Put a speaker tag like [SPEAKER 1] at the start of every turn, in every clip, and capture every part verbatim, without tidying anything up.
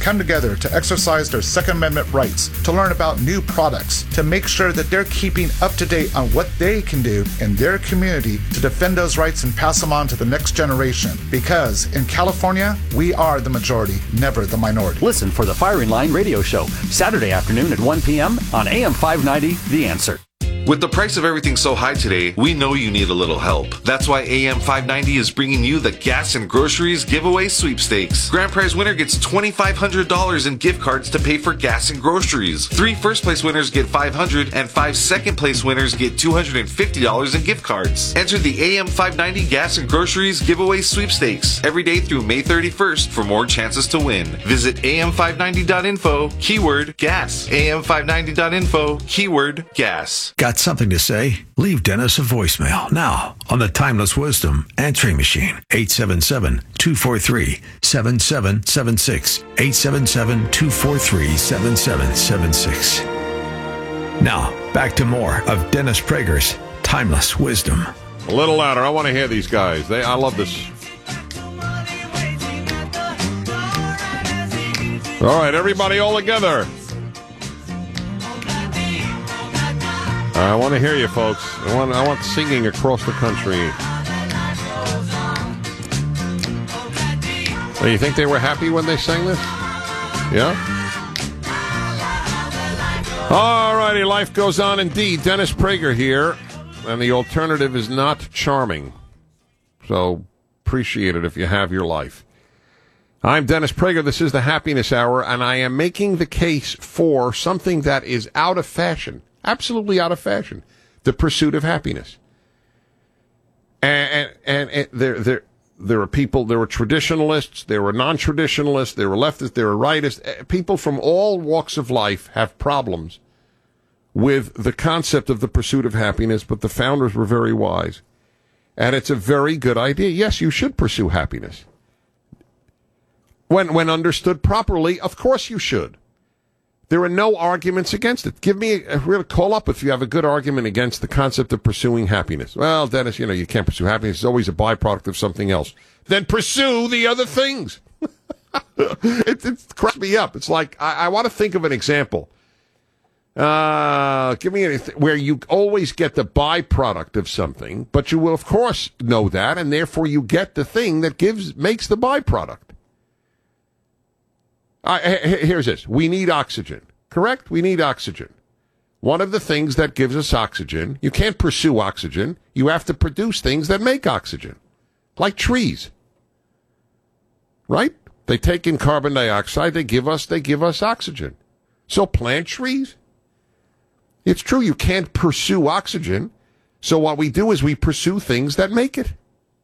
[SPEAKER 1] come together to exercise their Second Amendment rights, to learn about new products, to make sure that they're keeping up to date on what they can do in their community to defend those rights and pass them on to the next generation. Because in California, we are the majority, never the minority.
[SPEAKER 2] Listen for the Firing Line radio show, Saturday afternoon at one p.m. on A M five ninety, The Answer.
[SPEAKER 3] With the price of everything so high today, we know you need a little help. That's why A M five ninety is bringing you the Gas and Groceries Giveaway Sweepstakes. Grand prize winner gets two thousand five hundred dollars in gift cards to pay for gas and groceries. Three first place winners get five hundred dollars and five second place winners get two hundred fifty dollars in gift cards. Enter the A M five ninety Gas and Groceries Giveaway Sweepstakes every day through May thirty-first for more chances to win. Visit A M five ninety dot info, keyword gas. A M five ninety dot info, keyword gas.
[SPEAKER 4] Got something to say? Leave Dennis a voicemail now on the Timeless Wisdom answering machine. eight seven seven, two four three, seven seven seven six. eight seven seven, two four three, seven seven seven six. Now, back to more of Dennis Prager's Timeless Wisdom.
[SPEAKER 5] A little louder. I want to hear these guys. They, I love this. All right, everybody all together. I want to hear you, folks. I want, I want singing across the country. Well, you think they were happy when they sang this? Yeah? All righty, life goes on indeed. Dennis Prager here, and the alternative is not charming. So appreciate it if you have your life. I'm Dennis Prager. This is the Happiness Hour, and I am making the case for something that is out of fashion. Absolutely out of fashion. The pursuit of happiness. And, and, and there, there, there are people, there were traditionalists, there were non-traditionalists, there were leftists, there were rightists. People from all walks of life have problems with the concept of the pursuit of happiness, but the founders were very wise. And it's a very good idea. Yes, you should pursue happiness. When, when understood properly, of course you should. There are no arguments against it. Give me a, a real call up if you have a good argument against the concept of pursuing happiness. Well, Dennis, you know, you can't pursue happiness. It's always a byproduct of something else. Then pursue the other things. it, it cracks me up. It's like, I, I want to think of an example. Uh, give me anything where you always get the byproduct of something, but you will, of course, know that, and therefore you get the thing that gives makes the byproduct. Uh, here's this. We need oxygen. Correct? We need oxygen. One of the things that gives us oxygen, you can't pursue oxygen. You have to produce things that make oxygen. Like trees. Right? They take in carbon dioxide, they give us, they give us oxygen. So plant trees. It's true, you can't pursue oxygen. So what we do is we pursue things that make it.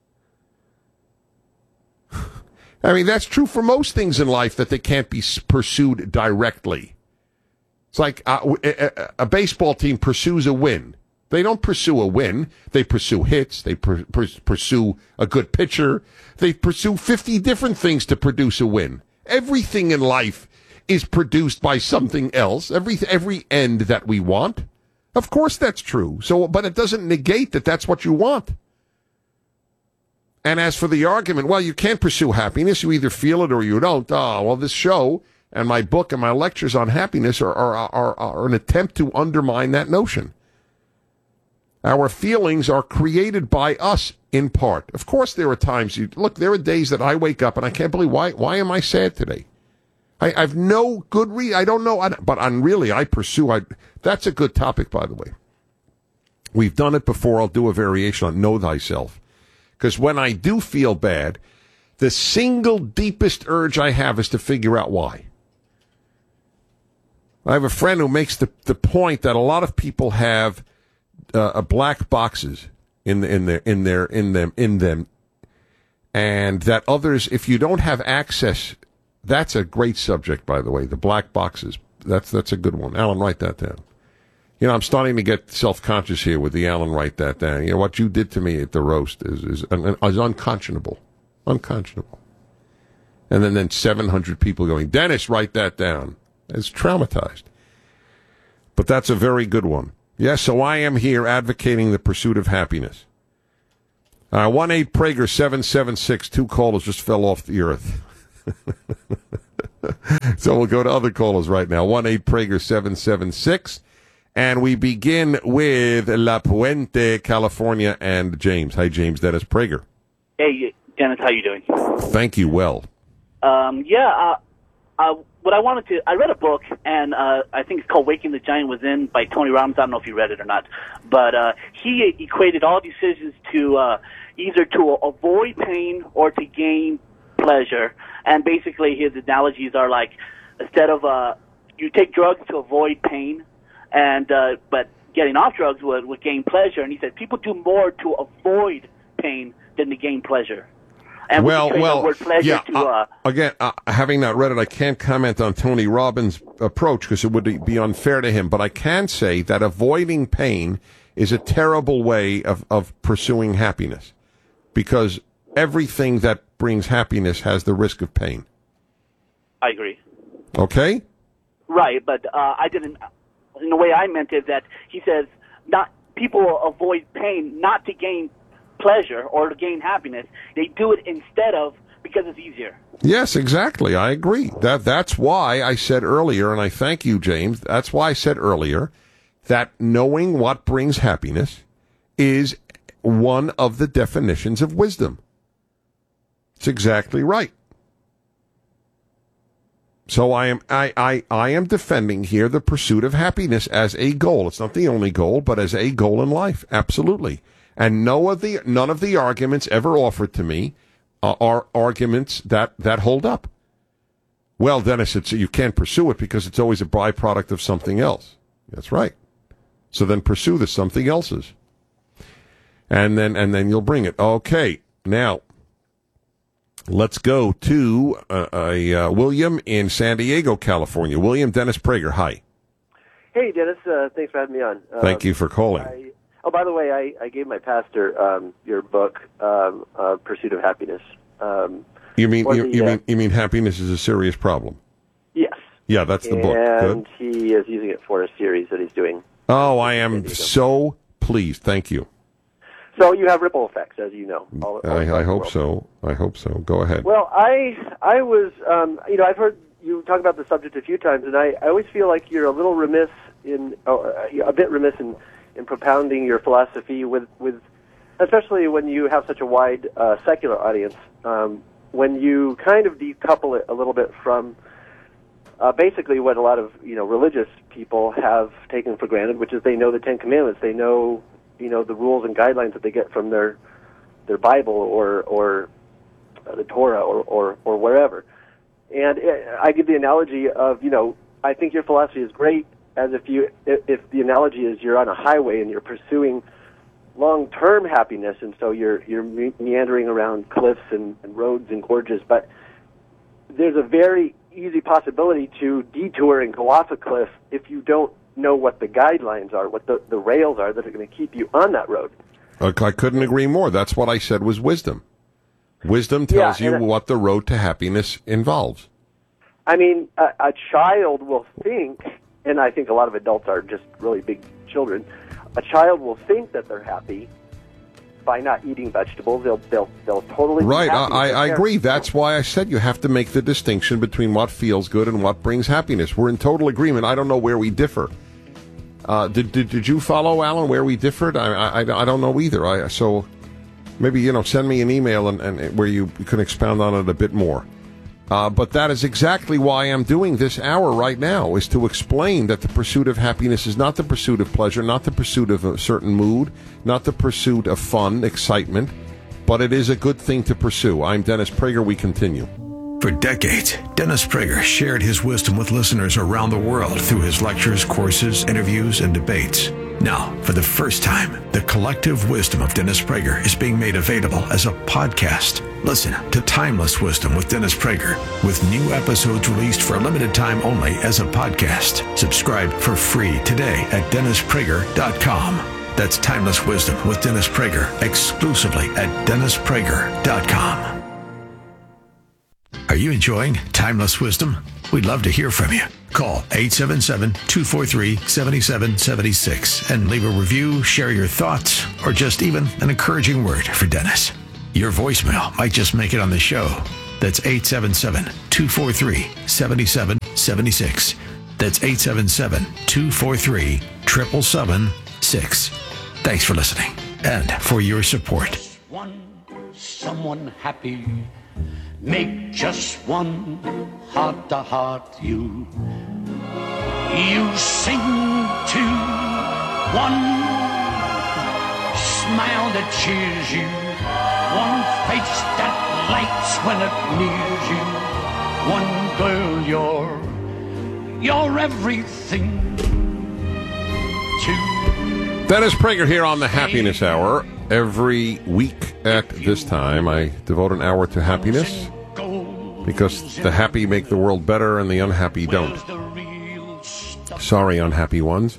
[SPEAKER 5] I mean, that's true for most things in life that they can't be pursued directly. It's like uh, a, a baseball team pursues a win. They don't pursue a win. They pursue hits. They per, per, pursue a good pitcher. They pursue fifty different things to produce a win. Everything in life is produced by something else. Every, every end that we want. Of course that's true. So, but it doesn't negate that that's what you want. And as for the argument, well, you can't pursue happiness. You either feel it or you don't. Oh, well, this show and my book and my lectures on happiness are, are, are, are an attempt to undermine that notion. Our feelings are created by us in part. Of course, there are times you look, there are days that I wake up and I can't believe why, why am I sad today? I, I have no good reason. I don't know. I, but I'm really, I pursue. I, that's a good topic, by the way. We've done it before. I'll do a variation on know thyself. Because when I do feel bad, the single deepest urge I have is to figure out why. I have a friend who makes the, the point that a lot of people have uh, a black boxes in the, in their in their in them in them, and that others, if you don't have access, that's a great subject, by the way. The black boxes. That's that's a good one. Alan, write that down. You know, I'm starting to get self-conscious here with the Alan, write that down. You know, what you did to me at the roast is is, is unconscionable. Unconscionable. And then, then seven hundred people going, Dennis, write that down. It's traumatized. But that's a very good one. Yes, so I am here advocating the pursuit of happiness. Uh, one eight Prager seven seven six, two callers just fell off the earth. So we'll go to other callers right now. one eight Prager seven seven six. And we begin with La Puente, California, and James. Hi, James. Dennis Prager.
[SPEAKER 6] Hey, Dennis. How you doing?
[SPEAKER 5] Thank you. Well.
[SPEAKER 6] Um, yeah, uh, uh, what I wanted to, I read a book, and uh, I think it's called Waking the Giant Within by Tony Robbins. I don't know if you read it or not, but uh, he equated all decisions to uh, either to avoid pain or to gain pleasure. And basically his analogies are like, instead of, uh, you take drugs to avoid pain, and uh, but getting off drugs would, would gain pleasure. And he said people do more to avoid pain than to gain pleasure. And
[SPEAKER 5] well,
[SPEAKER 6] we
[SPEAKER 5] well,
[SPEAKER 6] the word pleasure
[SPEAKER 5] yeah.
[SPEAKER 6] To, uh,
[SPEAKER 5] uh, again, uh, having not read it, I can't comment on Tony Robbins' approach because it would be unfair to him. But I can say that avoiding pain is a terrible way of, of pursuing happiness, because everything that brings happiness has the risk of pain.
[SPEAKER 6] I agree.
[SPEAKER 5] Okay?
[SPEAKER 6] Right, but uh, I didn't. In the way I meant it, that he says not people avoid pain not to gain pleasure or to gain happiness. They do it instead of because it's easier.
[SPEAKER 5] Yes, exactly. I agree. That that's why I said earlier, and I thank you, James. That's why I said earlier that knowing what brings happiness is one of the definitions of wisdom. It's exactly right. So I am I, I, I am defending here the pursuit of happiness as a goal. It's not the only goal, but as a goal in life. Absolutely. And no of the none of the arguments ever offered to me uh, are arguments that, that hold up. Well, Dennis, it's, you can't pursue it because it's always a byproduct of something else. That's right. So then pursue the something else's. And then and then you'll bring it. Okay. Now, let's go to uh, a uh, William in San Diego, California. William, Dennis Prager, hi.
[SPEAKER 7] Hey, Dennis. Uh, thanks for having me on. Uh,
[SPEAKER 5] Thank you for calling.
[SPEAKER 7] I, oh, by the way, I, I gave my pastor um, your book, um, uh, Pursuit of Happiness. Um,
[SPEAKER 5] you mean you,
[SPEAKER 7] the,
[SPEAKER 5] you
[SPEAKER 7] uh,
[SPEAKER 5] mean you mean happiness is a serious problem?
[SPEAKER 7] Yes.
[SPEAKER 5] Yeah, that's the
[SPEAKER 7] and
[SPEAKER 5] book. Good.
[SPEAKER 7] And he is using it for a series that he's doing.
[SPEAKER 5] Oh, I am so pleased. Thank you.
[SPEAKER 7] So you have ripple effects, as you know. All, all
[SPEAKER 5] I, I hope so. I hope so. Go ahead.
[SPEAKER 7] Well, I I was, um, you know, I've heard you talk about the subject a few times, and I, I always feel like you're a little remiss in, or a bit remiss in, in propounding your philosophy with, with, especially when you have such a wide uh, secular audience, um, when you kind of decouple it a little bit from uh, basically what a lot of, you know, religious people have taken for granted, which is they know the Ten Commandments, they know, you know, the rules and guidelines that they get from their their Bible or or uh, the Torah or, or, or wherever. And it, I give the analogy of, you know, I think your philosophy is great as if you if, if the analogy is you're on a highway and you're pursuing long-term happiness, and so you're you're me- meandering around cliffs and, and roads and gorges, but there's a very easy possibility to detour and go off a cliff if you don't know what the guidelines are, what the, the rails are that are going to keep you on that road.
[SPEAKER 5] I couldn't agree more. That's what I said was wisdom. Wisdom tells
[SPEAKER 7] yeah,
[SPEAKER 5] you what the road to happiness involves.
[SPEAKER 7] I mean, a, a child will think, and I think a lot of adults are just really big children, a child will think that they're happy by not eating vegetables. They'll they'll they'll totally
[SPEAKER 5] right.
[SPEAKER 7] Be happy
[SPEAKER 5] I, I agree. That's why I said you have to make the distinction between what feels good and what brings happiness. We're in total agreement. I don't know where we differ. Uh, did, did did you follow, Alan, where we differed? I I, I don't know either. I so maybe you know send me an email and, and where you can expound on it a bit more. Uh, but that is exactly why I'm doing this hour right now, is to explain that the pursuit of happiness is not the pursuit of pleasure, not the pursuit of a certain mood, not the pursuit of fun, excitement, but it is a good thing to pursue. I'm Dennis Prager. We continue.
[SPEAKER 4] For decades, Dennis Prager shared his wisdom with listeners around the world through his lectures, courses, interviews, and debates. Now, for the first time, the collective wisdom of Dennis Prager is being made available as a podcast. Listen to Timeless Wisdom with Dennis Prager, with new episodes released for a limited time only as a podcast. Subscribe for free today at dennis prager dot com. That's Timeless Wisdom with Dennis Prager, exclusively at dennis prager dot com. Are you enjoying Timeless Wisdom? We'd love to hear from you. Call eight seven seven, two four three, seven seven seven six and leave a review, share your thoughts, or just even an encouraging word for Dennis. Your voicemail might just make it on the show. That's eight seven seven, two four three, seven seven seven six. That's eight seven seven, two four three, seven seven seven six. Thanks for listening and for your support.
[SPEAKER 8] One someone happy, make just one heart-to-heart you. You sing to one smile that cheers you, one face that lights when it nears you, one girl you're, you're everything to.
[SPEAKER 5] Dennis Prager here on the Happiness Hour. Every week at this time, I devote an hour to happiness because the happy make the world better and the unhappy don't. Sorry, unhappy ones.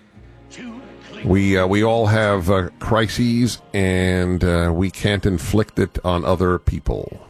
[SPEAKER 5] We uh, we all have uh, crises, and uh, we can't inflict it on other people.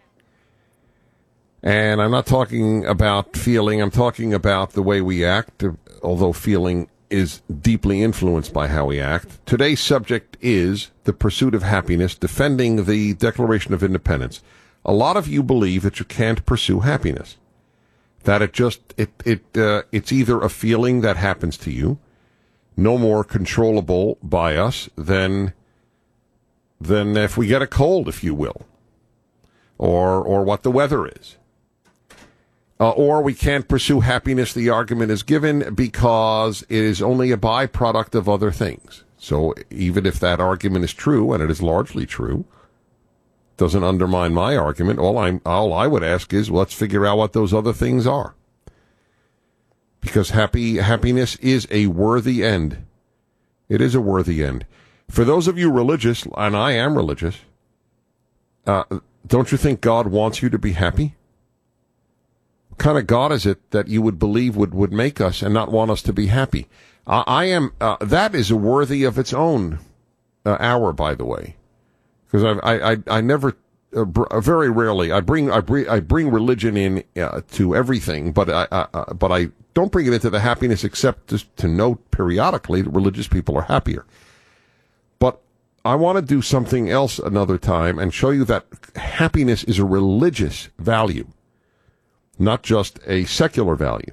[SPEAKER 5] And I'm not talking about feeling, I'm talking about the way we act, although feeling is deeply influenced by how we act. Today's subject is the pursuit of happiness, defending the Declaration of Independence. A lot of you believe that you can't pursue happiness, that it just it it uh, it's either a feeling that happens to you, no more controllable by us than than if we get a cold, if you will, or or what the weather is. Uh, or we can't pursue happiness, the argument is given, because it is only a byproduct of other things. So even if that argument is true, and it is largely true, doesn't undermine my argument. All I'm, all I would ask is, let's figure out what those other things are. Because happy happiness is a worthy end. It is a worthy end. For those of you religious, and I am religious, uh, don't you think God wants you to be happy? What kind of God is it that you would believe would, would make us and not want us to be happy? Uh, I am. Uh, that is a worthy of its own uh, hour, by the way, because I, I, I never, uh, br- very rarely, I bring, I bring, I bring religion in uh, to everything, but I, uh, but I don't bring it into the happiness except just to note periodically that religious people are happier. But I want to do something else another time and show you that happiness is a religious value, not just a secular value.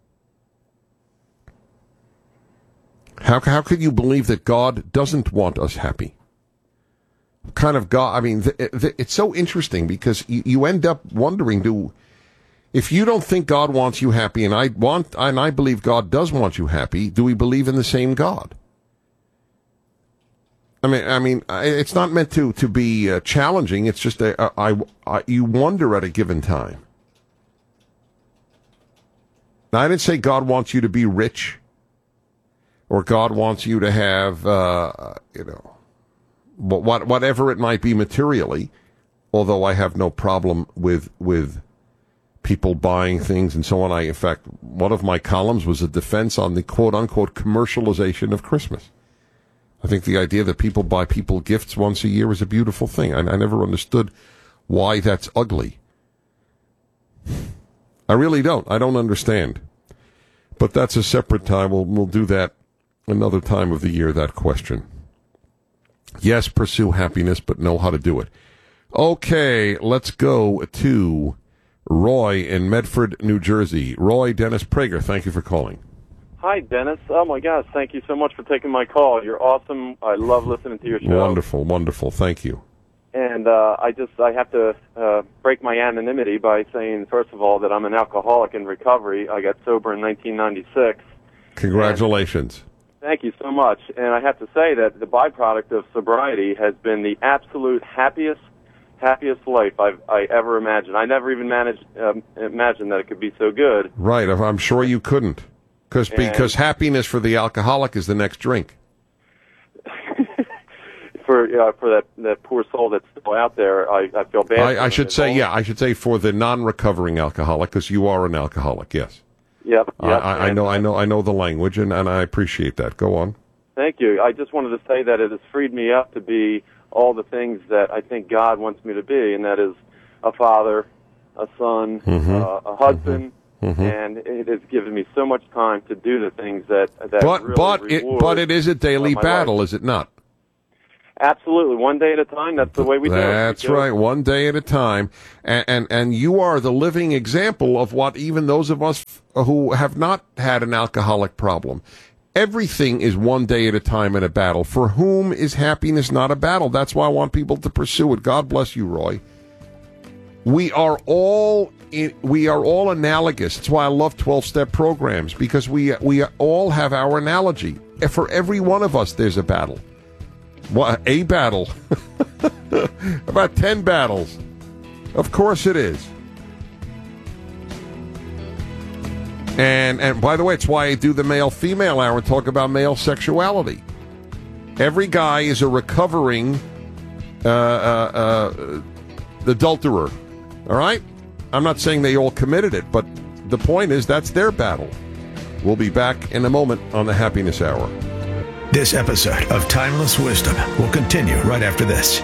[SPEAKER 5] How how could you believe that God doesn't want us happy? What kind of God? I mean, the, the, it's so interesting because you, you end up wondering, do if you don't think God wants you happy, and I want, and I believe God does want you happy, do we believe in the same God? I mean, I mean, it's not meant to to be uh, challenging. It's just a, a, I, I, you wonder at a given time. Now, I didn't say God wants you to be rich, or God wants you to have, uh, you know, what whatever it might be materially. Although I have no problem with with people buying things and so on. I, in fact, one of my columns was a defense on the quote unquote commercialization of Christmas. I think the idea that people buy people gifts once a year is a beautiful thing. I, I never understood why that's ugly. I really don't. I don't understand. But that's a separate time. We'll, we'll do that another time of the year, that question. Yes, pursue happiness, but know how to do it. Okay, let's go to Roy in Medford, New Jersey. Roy, Dennis Prager, thank you for calling.
[SPEAKER 9] Hi, Dennis. Oh, my gosh, thank you so much for taking my call. You're awesome. I love listening to your show.
[SPEAKER 5] Wonderful, wonderful. Thank you.
[SPEAKER 9] And uh, I just I have to uh, break my anonymity by saying, first of all, that I'm an alcoholic in recovery. I got sober in nineteen ninety-six.
[SPEAKER 5] Congratulations.
[SPEAKER 9] And thank you so much. And I have to say that the byproduct of sobriety has been the absolute happiest, happiest life I've I ever imagined. I never even managed um, imagined that it could be so good.
[SPEAKER 5] Right. I'm sure you couldn't. Because because happiness for the alcoholic is the next drink.
[SPEAKER 9] For uh, for that, that poor soul that's still out there, I, I feel bad.
[SPEAKER 5] I, I should say, yeah, I should say for the non-recovering alcoholic, because you are an alcoholic, yes.
[SPEAKER 9] Yep. yep.
[SPEAKER 5] I, I know, I know, I know the language, and, and I appreciate that. Go on.
[SPEAKER 9] Thank you. I just wanted to say that it has freed me up to be all the things that I think God wants me to be, and that is a father, a son,
[SPEAKER 5] mm-hmm.
[SPEAKER 9] uh, a husband.
[SPEAKER 5] Mm-hmm.
[SPEAKER 9] And it has given me so much time to do the things that that
[SPEAKER 5] but
[SPEAKER 9] really
[SPEAKER 5] but it but it is a daily
[SPEAKER 9] my
[SPEAKER 5] battle,
[SPEAKER 9] life.
[SPEAKER 5] Is it not?
[SPEAKER 9] Absolutely. One day at a time. That's the way we do it.
[SPEAKER 5] That's right. One day at a time. And, and, and you are the living example of what even those of us who have not had an alcoholic problem. Everything is one day at a time in a battle. For whom is happiness not a battle? That's why I want people to pursue it. God bless you, Roy. We are all in, we are all analogous. That's why I love twelve-step programs, because we we all have our analogy. For every one of us, there's a battle. What, a battle. About ten battles. Of course it is. And and by the way, it's why I do the male-female hour and talk about male sexuality. Every guy is a recovering uh, uh, uh, adulterer. All right? I'm not saying they all committed it, but the point is that's their battle. We'll be back in a moment on the Happiness Hour.
[SPEAKER 4] This episode of Timeless Wisdom will continue right after this.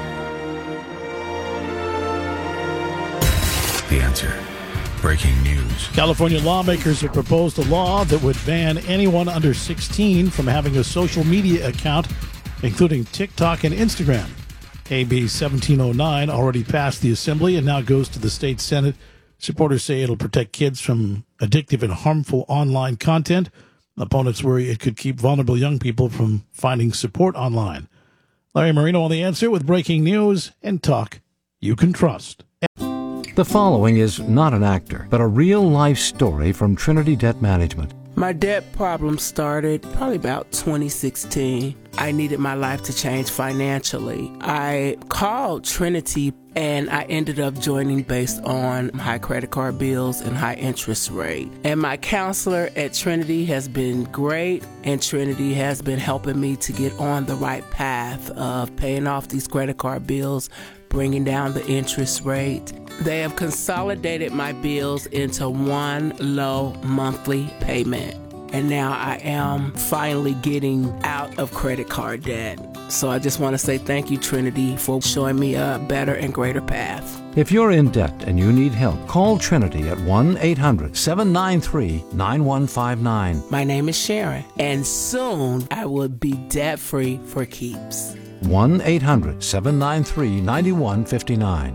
[SPEAKER 4] The Answer. Breaking news.
[SPEAKER 10] California lawmakers have proposed a law that would ban anyone under sixteen from having a social media account, including TikTok and Instagram. A B seventeen oh nine already passed the Assembly and now goes to the state Senate. Supporters say it'll protect kids from addictive and harmful online content. Opponents worry it could keep vulnerable young people from finding support online. Larry Marino on The Answer with breaking news and talk you can trust.
[SPEAKER 11] The following is not an actor, but a real-life story from Trinity Debt Management.
[SPEAKER 12] My debt problem started probably about twenty sixteen. I needed my life to change financially. I called Trinity and I ended up joining based on high credit card bills and high interest rate. And my counselor at Trinity has been great, and Trinity has been helping me to get on the right path of paying off these credit card bills, bringing down the interest rate. They have consolidated my bills into one low monthly payment. And now I am finally getting out of credit card debt. So I just want to say thank you, Trinity, for showing me a better and greater path.
[SPEAKER 11] If you're in debt and you need help, call Trinity at one eight hundred seven nine three nine one five nine.
[SPEAKER 12] My name is Sharon, and soon I will be debt-free for keeps.
[SPEAKER 11] one eight hundred seven nine three nine one five nine.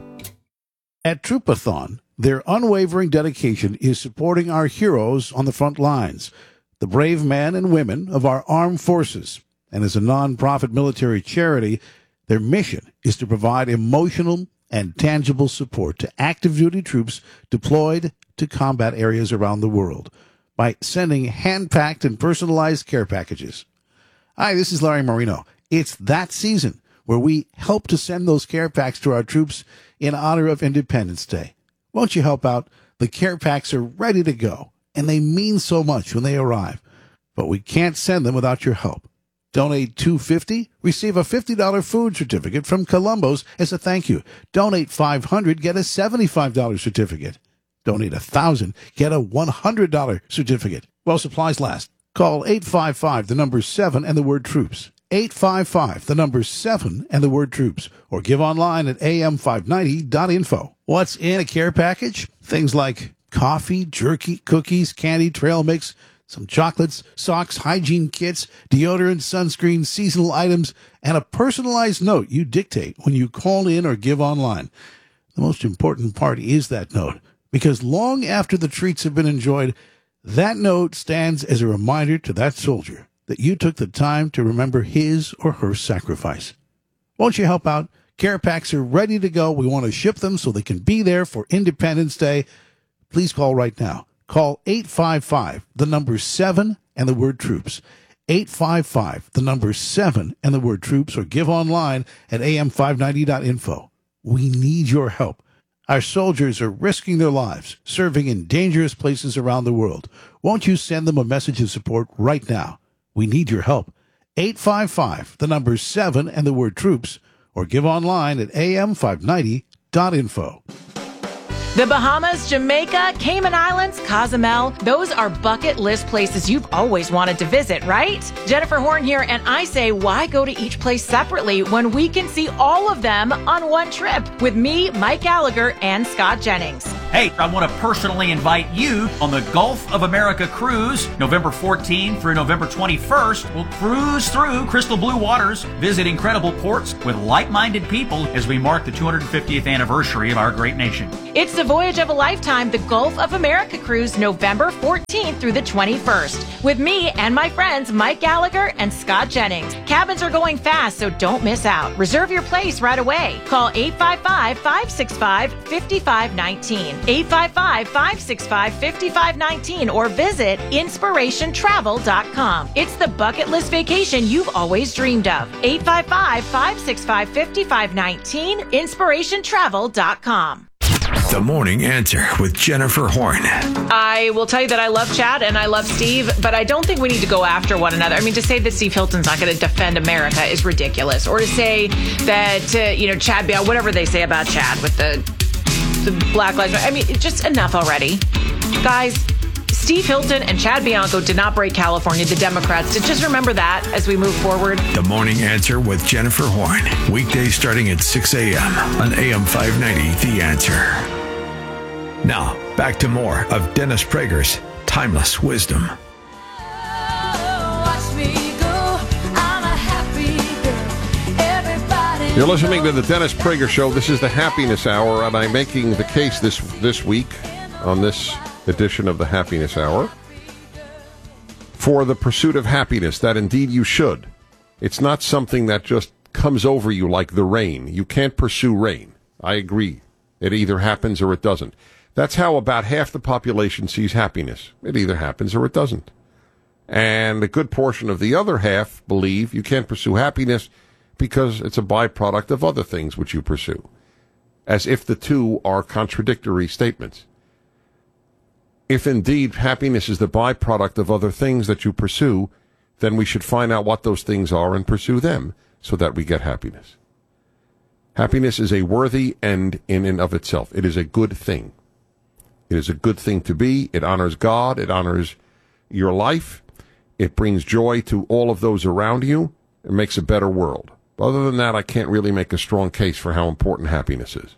[SPEAKER 10] At Troopathon, their unwavering dedication is supporting our heroes on the front lines, the brave men and women of our armed forces. And as a nonprofit military charity, their mission is to provide emotional and tangible support to active duty troops deployed to combat areas around the world by sending hand-packed and personalized care packages. Hi, this is Larry Marino. It's that season where we help to send those care packs to our troops in honor of Independence Day. Won't you help out? The care packs are ready to go, and they mean so much when they arrive. But we can't send them without your help. Donate two hundred fifty dollars, receive a fifty dollars food certificate from Columbo's as a thank you. Donate five hundred dollars, get a seventy-five dollars certificate. Donate one thousand dollars, get a one hundred dollars certificate. While supplies last. Call eight five five, the number seven, and the word troops. eight five five, the number seven, and the word troops. Or give online at A M five ninety dot info. What's in a care package? Things like coffee, jerky, cookies, candy, trail mix, some chocolates, socks, hygiene kits, deodorant, sunscreen, seasonal items, and a personalized note you dictate when you call in or give online. The most important part is that note, because long after the treats have been enjoyed, that note stands as a reminder to that soldier that you took the time to remember his or her sacrifice. Won't you help out? Care packs are ready to go. We want to ship them so they can be there for Independence Day. Please call right now. Call eight five five, the number seven, and the word troops. eight five five, the number seven, and the word troops, or give online at A M five ninety dot info. We need your help. Our soldiers are risking their lives, serving in dangerous places around the world. Won't you send them a message of support right now? We need your help. eight five five, the number seven, and the word troops, or give online at A M five ninety dot info.
[SPEAKER 13] The Bahamas, Jamaica, Cayman Islands, Cozumel, those are bucket list places you've always wanted to visit, right? Jennifer Horn here, and I say, why go to each place separately when we can see all of them on one trip with me, Mike Gallagher, and Scott Jennings?
[SPEAKER 14] Hey, I want to personally invite you on the Gulf of America cruise, November fourteenth through November twenty-first. We'll cruise through crystal blue waters, visit incredible ports with like-minded people as we mark the two hundred fiftieth anniversary of our great nation.
[SPEAKER 13] It's the voyage of a lifetime, the Gulf of America cruise, November fourteenth through the twenty-first. With me and my friends Mike Gallagher and Scott Jennings. Cabins are going fast, so don't miss out. Reserve your place right away. Call eight five five, five six five, five five one nine, eight five five, five six five, five five one nine, or visit inspiration travel dot com. It's the bucket list vacation you've always dreamed of. eight five five, five six five, five five one nine, inspiration travel dot com.
[SPEAKER 4] The Morning Answer with Jennifer Horn.
[SPEAKER 13] I will tell you that I love Chad and I love Steve, but I don't think we need to go after one another. I mean, to say that Steve Hilton's not going to defend America is ridiculous. Or to say that, uh, you know, Chad, whatever they say about Chad with the, the Black Lives Matter. I mean, just enough already. Guys, Steve Hilton and Chad Bianco did not break California. The Democrats did. Just remember that as we move forward.
[SPEAKER 4] The Morning Answer with Jennifer Horn. Weekdays starting at six a.m. on A M five ninety, The Answer. Now, back to more of Dennis Prager's Timeless Wisdom.
[SPEAKER 5] You're listening to the Dennis Prager Show. This is the Happiness Hour, and I'm making the case this this week on this edition of the Happiness Hour for the pursuit of happiness, that indeed you should. It's not something that just comes over you like the rain. You can't pursue rain. I agree. It either happens or it doesn't. That's how about half the population sees happiness. It either happens or it doesn't. And a good portion of the other half believe you can't pursue happiness because it's a byproduct of other things which you pursue, as if the two are contradictory statements. If indeed happiness is the byproduct of other things that you pursue, then we should find out what those things are and pursue them so that we get happiness. Happiness is a worthy end in and of itself. It is a good thing. It is a good thing to be. It honors God. It honors your life. It brings joy to all of those around you. It makes a better world. Other than that, I can't really make a strong case for how important happiness is.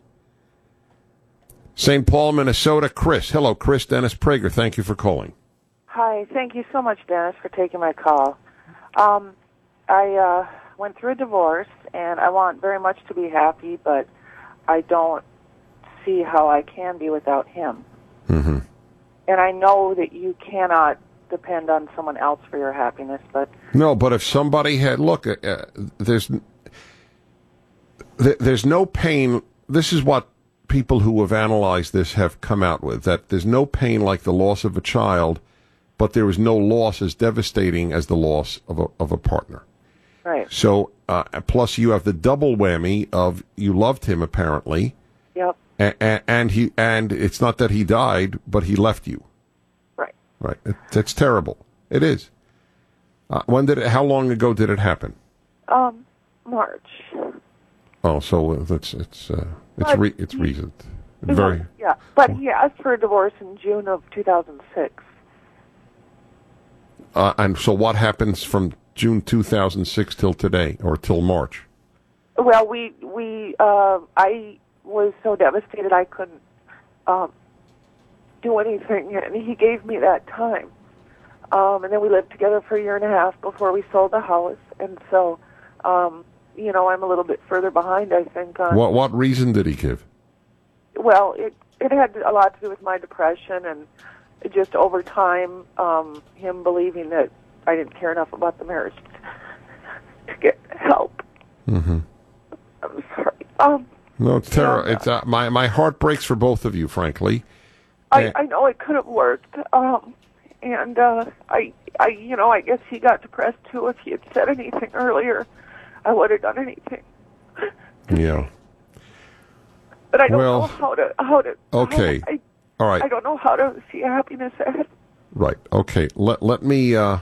[SPEAKER 5] Saint Paul, Minnesota, Chris. Hello, Chris. Dennis Prager, thank you for calling.
[SPEAKER 15] Hi, thank you so much, Dennis, for taking my call. Um, I uh, went through a divorce, and I want very much to be happy, but I don't see how I can be without him.
[SPEAKER 5] Mm-hmm.
[SPEAKER 15] And I know that you cannot depend on someone else for your happiness, but...
[SPEAKER 5] No, but if somebody had... Look, uh, there's, there's no pain... This is what people who have analyzed this have come out with, that there's no pain like the loss of a child, but there is no loss as devastating as the loss of a, of a partner.
[SPEAKER 15] Right.
[SPEAKER 5] So, uh, plus you have the double whammy of you loved him, apparently.
[SPEAKER 15] Yep.
[SPEAKER 5] And, and he and it's not that he died, but he left you.
[SPEAKER 15] Right.
[SPEAKER 5] Right. It, that's terrible. It is. Uh, when did it? How long ago did it happen?
[SPEAKER 15] Um, March.
[SPEAKER 5] Oh, so it's it's uh, it's
[SPEAKER 15] But
[SPEAKER 5] re- it's
[SPEAKER 15] he-
[SPEAKER 5] recent. Very.
[SPEAKER 15] Yeah, but he asked for a divorce in June of two thousand six.
[SPEAKER 5] Uh, and so what happens from June two thousand six till today, or till March?
[SPEAKER 15] Well, we we uh, I was so devastated I couldn't um, do anything, and he gave me that time. Um, and then we lived together for a year and a half before we sold the house, and so um, you know I'm a little bit further behind, I think. On,
[SPEAKER 5] What what reason did he give?
[SPEAKER 15] Well, it it had a lot to do with my depression, and just over time, um, him believing that I didn't care enough about the marriage to get help.
[SPEAKER 5] Mm-hmm.
[SPEAKER 15] I'm sorry. Um,
[SPEAKER 5] No, it's terrible. It's uh, my my heart breaks for both of you, frankly.
[SPEAKER 15] I,
[SPEAKER 5] And-
[SPEAKER 15] I know it could have worked, um, and uh, I, I, you know, I guess he got depressed too. If he had said anything earlier, I would have done anything.
[SPEAKER 5] Yeah.
[SPEAKER 15] But I don't
[SPEAKER 5] Well,
[SPEAKER 15] know how to how to.
[SPEAKER 5] okay.
[SPEAKER 15] how- I,
[SPEAKER 5] All right.
[SPEAKER 15] I don't know how to see happiness ahead.
[SPEAKER 5] Right. Okay. Let let me. Uh,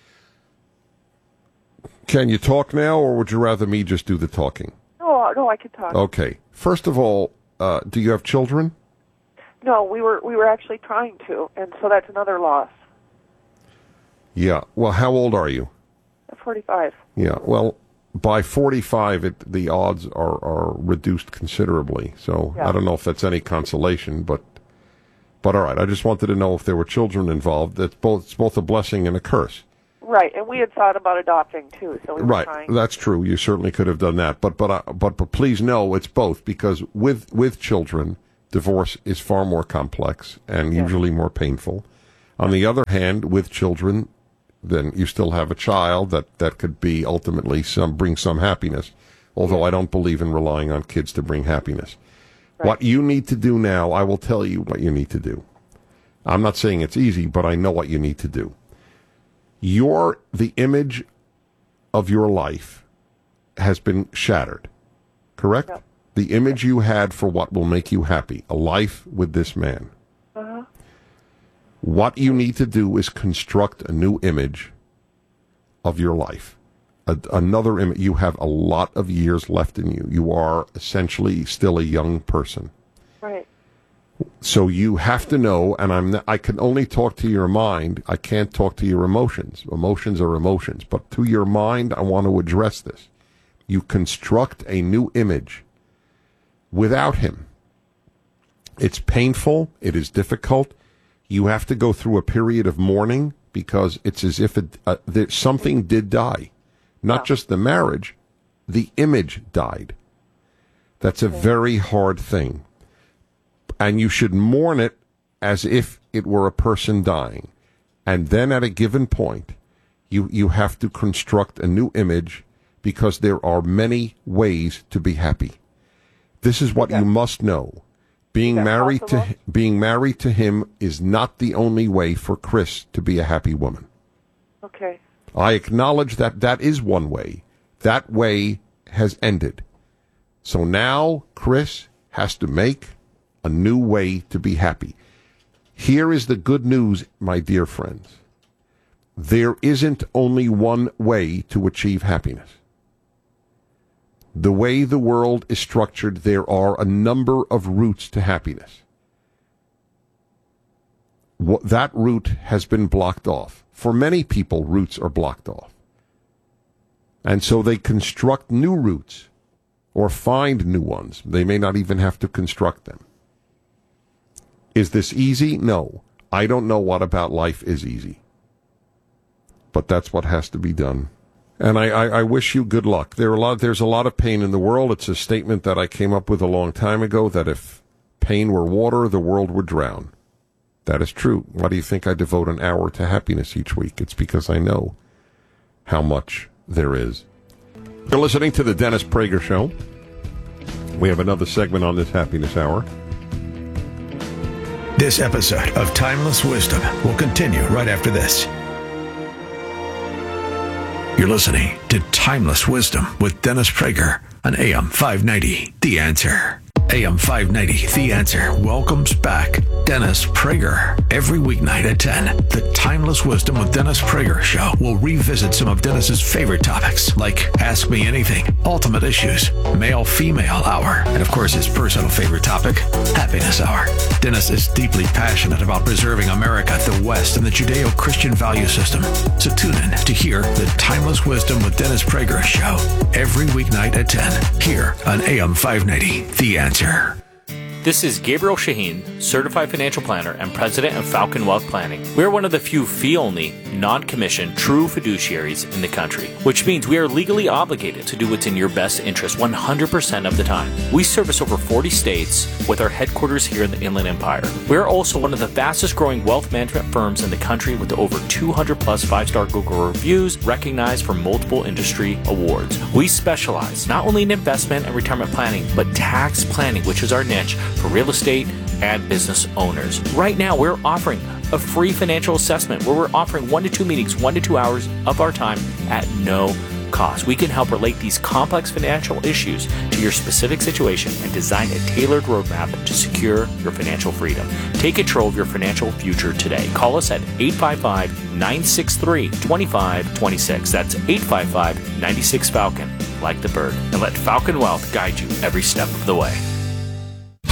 [SPEAKER 5] can you talk now, or would you rather me just do the talking?
[SPEAKER 15] No, no, I can talk.
[SPEAKER 5] Okay. First of all, uh, do you have children?
[SPEAKER 15] No, we were we were actually trying to, and so that's another loss.
[SPEAKER 5] Yeah. Well, how old are you?
[SPEAKER 15] Forty-five.
[SPEAKER 5] Yeah. Well, by forty-five, it, the odds are, are reduced considerably. So
[SPEAKER 15] Yeah.
[SPEAKER 5] I don't know if that's any consolation, but But all right, I just wanted to know if there were children involved. It's both, it's both a blessing and a curse.
[SPEAKER 15] Right, and we had thought about adopting too, so we were
[SPEAKER 5] Right,
[SPEAKER 15] trying.
[SPEAKER 5] that's true. You certainly could have done that, but but uh, but but please know it's both, because with with children, divorce is far more complex and usually more painful. On the other hand, with children, then you still have a child that that could be ultimately some bring some happiness. Although I don't believe in relying on kids to bring happiness. Right. What you need to do now, I will tell you what you need to do. I'm not saying it's easy, but I know what you need to do. Your the image of your life has been shattered, correct? Yep. The image you had for what will make you happy, a life with this man. Uh-huh. What you need to do is construct a new image of your life. A, another image. You have a lot of years left in you. You are essentially still a young person. Right. So you have to know, and I'm I can only talk to your mind. I can't talk to your emotions. Emotions are emotions. But to your mind, I want to address this. You construct a new image without him. It's painful. It is difficult. You have to go through a period of mourning because it's as if it, uh, there, something did die. Not just the marriage, the image died. That's a very hard thing. And you should mourn it as if it were a person dying. And then at a given point, you, you have to construct a new image because there are many ways to be happy. This is what you must know. Being married to being married to him is not the only way for Chris to be a happy woman.
[SPEAKER 15] Okay.
[SPEAKER 5] I acknowledge that that is one way. That way has ended. So now Chris has to make a new way to be happy. Here is the good news, my dear friends. There isn't only one way to achieve happiness. The way the world is structured, there are a number of routes to happiness. What, that route has been blocked off. For many people, routes are blocked off. And so they construct new routes or find new ones. They may not even have to construct them. Is this easy? No. I don't know what about life is easy. But that's what has to be done. And I, I, I wish you good luck. There are a lot, there's a lot of pain in the world. It's a statement that I came up with a long time ago, that if pain were water, the world would drown. That is true. Why do you think I devote an hour to happiness each week? It's because I know how much there is. You're listening to the Dennis Prager Show. We have another segment on this happiness hour.
[SPEAKER 4] This episode of Timeless Wisdom will continue right after this. You're listening to Timeless Wisdom with Dennis Prager on A M five ninety, The Answer. A M five ninety, The Answer welcomes back Dennis Prager. Every weeknight at ten, the Timeless Wisdom with Dennis Prager show will revisit some of Dennis's favorite topics, like Ask Me Anything, Ultimate Issues, Male-Female Hour, and of course his personal favorite topic, Happiness Hour. Dennis is deeply passionate about preserving America, the West, and the Judeo-Christian value system. So tune in to hear the Timeless Wisdom with Dennis Prager show every weeknight at ten, here on A M five ninety, The Answer.
[SPEAKER 16] This is Gabriel Shaheen, Certified Financial Planner and President of Falcon Wealth Planning. We are one of the few fee-only, non-commissioned, true fiduciaries in the country, which means we are legally obligated to do what's in your best interest one hundred percent of the time. We service over forty states with our headquarters here in the Inland Empire. We are also one of the fastest growing wealth management firms in the country with over two hundred plus five-star Google reviews recognized for multiple industry awards. We specialize not only in investment and retirement planning, but tax planning, which is our niche for real estate and business owners. Right now, we're offering a free financial assessment where we're offering one to two meetings, one to two hours of our time at no cost. We can help relate these complex financial issues to your specific situation and design a tailored roadmap to secure your financial freedom. Take control of your financial future today. Call us at eight five five, nine six three, two five two six. That's eight five five, nine six, Falcon, like the bird. And let Falcon Wealth guide you every step of the way.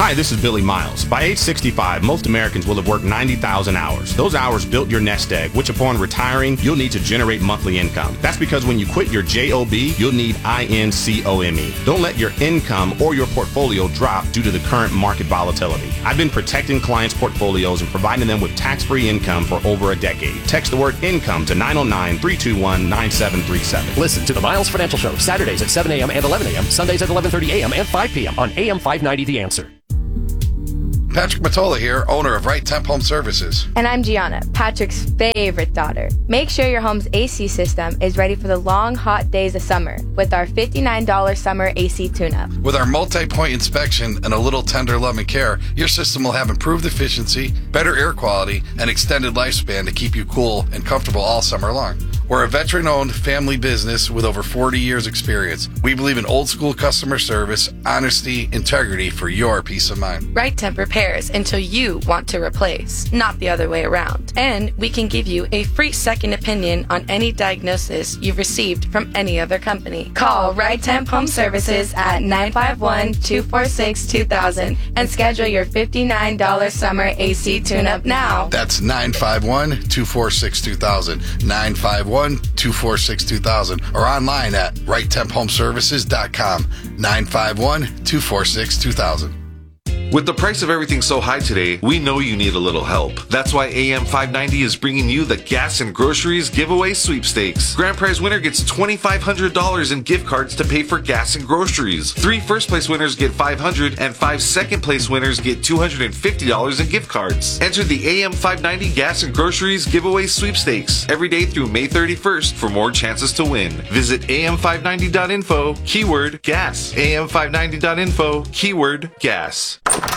[SPEAKER 17] Hi, this is Billy Miles. By age sixty-five, most Americans will have worked ninety thousand hours. Those hours built your nest egg, which upon retiring, you'll need to generate monthly income. That's because when you quit your job, you'll need income. Don't let your income or your portfolio drop due to the current market volatility. I've been protecting clients' portfolios and providing them with tax-free income for over a decade. Text the word income to nine oh nine, three two one, nine seven three seven.
[SPEAKER 18] Listen to the Miles Financial Show, Saturdays at seven a.m. and eleven a.m., Sundays at eleven thirty a.m. and five p.m. on A M five ninety The Answer.
[SPEAKER 19] Patrick Matola here, owner of Right Temp Home Services.
[SPEAKER 20] And I'm Gianna, Patrick's favorite daughter. Make sure your home's A C system is ready for the long, hot days of summer with our fifty-nine dollars summer A C tune-up.
[SPEAKER 19] With our multi-point inspection and a little tender love and care, your system will have improved efficiency, better air quality, and extended lifespan to keep you cool and comfortable all summer long. We're a veteran-owned family business with over forty years experience. We believe in old-school customer service, honesty, integrity for your peace of mind.
[SPEAKER 21] Right Temp repairs until you want to replace, not the other way around. And we can give you a free second opinion on any diagnosis you've received from any other company. Call Right Temp Home Services at nine five one, two four six, two thousand and schedule your fifty-nine dollars summer A C tune-up now.
[SPEAKER 19] That's nine five one, two four six, two thousand, nine five one, two four six, two thousand, or online at right temp home services dot com, nine five one, two four six, two thousand.
[SPEAKER 3] With the price of everything so high today, we know you need a little help. That's why A M five ninety is bringing you the Gas and Groceries Giveaway Sweepstakes. Grand prize winner gets twenty-five hundred dollars in gift cards to pay for gas and groceries. Three first place winners get five hundred dollars and five second place winners get two hundred fifty dollars in gift cards. Enter the A M five ninety Gas and Groceries Giveaway Sweepstakes every day through May thirty-first for more chances to win. Visit A M five ninety dot info, keyword gas. A M five ninety dot info, keyword gas.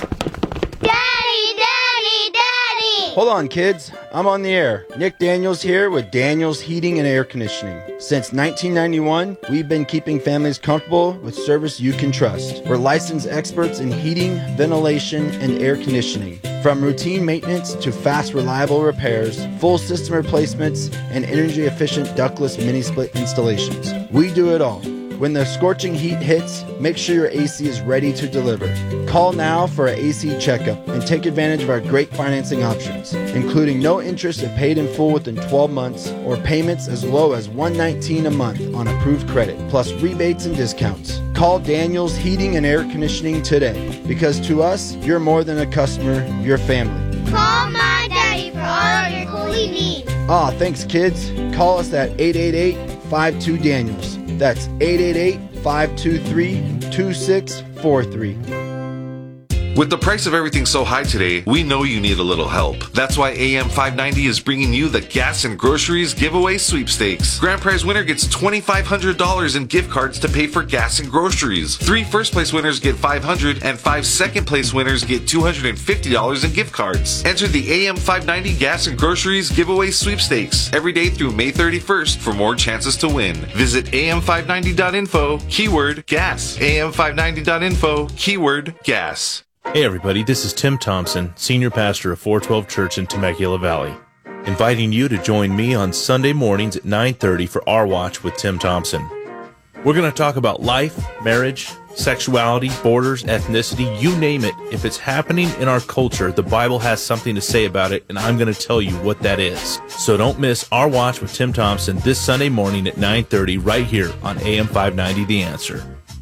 [SPEAKER 22] Daddy, Daddy, Daddy!
[SPEAKER 23] Hold on, kids. I'm on the air. Nick Daniels here with Daniels Heating and Air Conditioning. Since nineteen ninety-one, we've been keeping families comfortable with service you can trust. We're licensed experts in heating, ventilation, and air conditioning. From routine maintenance to fast, reliable repairs, full system replacements, and energy-efficient ductless mini-split installations. We do it all. When the scorching heat hits, make sure your A C is ready to deliver. Call now for an A C checkup and take advantage of our great financing options, including no interest if paid in full within twelve months or payments as low as one hundred nineteen dollars a month on approved credit, plus rebates and discounts. Call Daniels Heating and Air Conditioning today, because to us, you're more than a customer, you're family.
[SPEAKER 22] Call my daddy for all of your cooling needs.
[SPEAKER 23] Ah, thanks, kids. Call us at eight eight eight, five two, Daniels. That's eight eight eight, five two three, two six four three.
[SPEAKER 3] With the price of everything so high today, we know you need a little help. That's why A M five ninety is bringing you the Gas and Groceries Giveaway Sweepstakes. Grand prize winner gets twenty-five hundred dollars in gift cards to pay for gas and groceries. Three first place winners get five hundred dollars and five second place winners get two hundred fifty dollars in gift cards. Enter the A M five ninety Gas and Groceries Giveaway Sweepstakes every day through May thirty-first for more chances to win. Visit A M five ninety dot info, keyword gas. A M five ninety dot info, keyword gas.
[SPEAKER 24] Hey everybody, this is Tim Thompson, Senior Pastor of four twelve Church in Temecula Valley, inviting you to join me on Sunday mornings at nine thirty for Our Watch with Tim Thompson. We're going to talk about life, marriage, sexuality, borders, ethnicity, you name it. If it's happening in our culture, the Bible has something to say about it, and I'm going to tell you what that is. So don't miss Our Watch with Tim Thompson this Sunday morning at nine thirty right here on A M five ninety The Answer.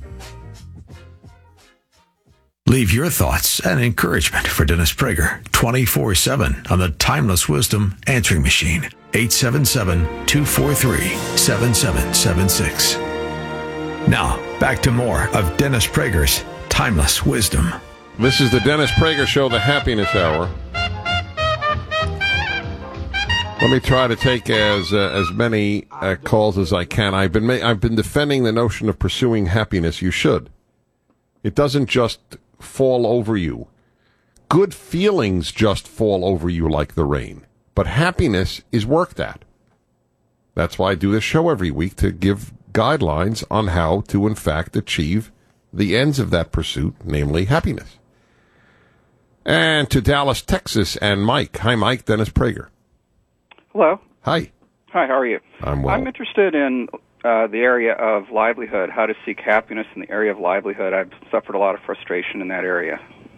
[SPEAKER 4] Leave your thoughts and encouragement for Dennis Prager twenty-four seven on the Timeless Wisdom Answering Machine, eight seven seven, two four three, seven seven seven six. Now, back to more of Dennis Prager's Timeless Wisdom.
[SPEAKER 5] This is the Dennis Prager Show, the Happiness Hour. Let me try to take as uh, as many uh, calls as I can. I've been ma- I've been defending the notion of pursuing happiness. You should. It doesn't just fall over you. Good feelings just fall over you like the rain. But happiness is worked at. That's why I do this show every week, to give guidelines on how to, in fact, achieve the ends of that pursuit, namely happiness. And to Dallas, Texas, and Mike. Hi, Mike. Dennis Prager.
[SPEAKER 25] Hello.
[SPEAKER 5] Hi.
[SPEAKER 25] Hi, how are you?
[SPEAKER 5] I'm well.
[SPEAKER 25] I'm interested in uh, the area of livelihood, how to seek happiness in the area of livelihood. I've suffered a lot of frustration in that area.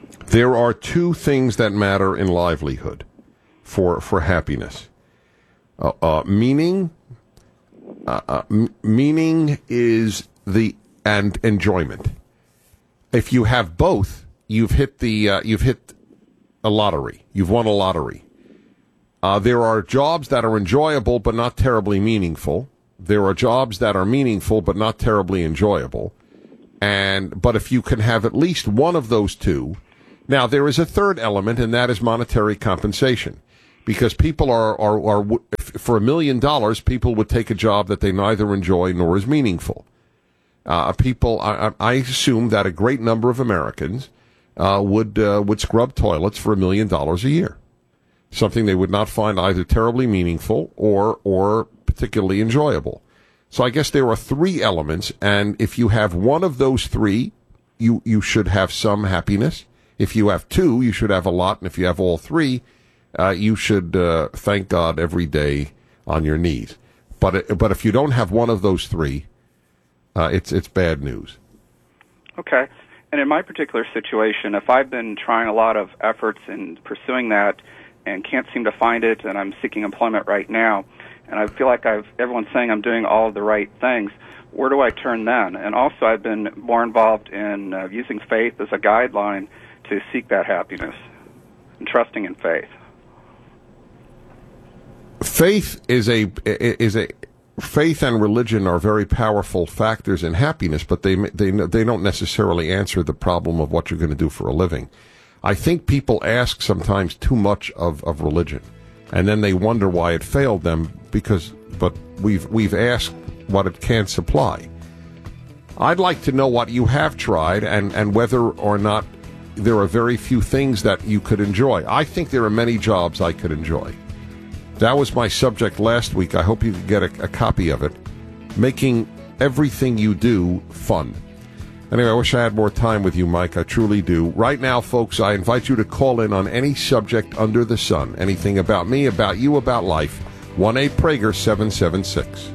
[SPEAKER 5] There are two things that matter in livelihood for for happiness. Uh, uh, meaning, uh, uh, m- meaning is the and enjoyment. If you have both, you've hit the uh, you've hit a lottery. You've won a lottery. Uh, there are jobs that are enjoyable but not terribly meaningful. There are jobs that are meaningful but not terribly enjoyable. And but if you can have at least one of those two, now there is a third element, and that is monetary compensation, because people are are, are for a million dollars, people would take a job that they neither enjoy nor is meaningful. Uh, people, I, I assume that a great number of Americans uh, would uh, would scrub toilets for a million dollars a year, something they would not find either terribly meaningful or or particularly enjoyable. So I guess there are three elements, and if you have one of those three, you, you should have some happiness. If you have two, you should have a lot, and if you have all three, uh, you should uh, thank God every day on your knees. But but if you don't have one of those three, uh, it's it's bad news.
[SPEAKER 25] Okay. And in my particular situation, if I've been trying a lot of efforts in pursuing that and can't seem to find it, and I'm seeking employment right now, and I feel like I've everyone's saying I'm doing all of the right things, where do I turn then? And also, I've been more involved in uh, using faith as a guideline to seek that happiness and trusting in faith.
[SPEAKER 5] Faith is a is a faith and religion are very powerful factors in happiness, but they they they don't necessarily answer the problem of what you're going to do for a living. I think people ask sometimes too much of, of religion, and then they wonder why it failed them. Because, but we've we've asked what it can supply. I'd like to know what you have tried, and, and whether or not there are very few things that you could enjoy. I think there are many jobs I could enjoy. That was my subject last week. I hope you can get a, a copy of it. Making everything you do fun. Anyway, I wish I had more time with you, Mike. I truly do. Right now, folks, I invite you to call in on any subject under the sun. Anything about me, about you, about life. one eight Prager seven seven six.